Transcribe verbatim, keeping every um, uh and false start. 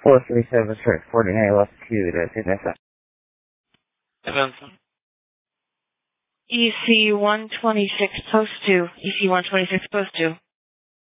four three seven straight forty-nine left Q to Tinesa. Avanza. E C one twenty-six post two. E C one twenty-six post two.